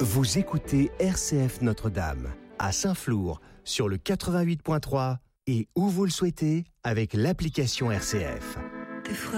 Vous écoutez RCF Notre-Dame à Saint-Flour sur le 88.3 et où vous le souhaitez avec l'application RCF.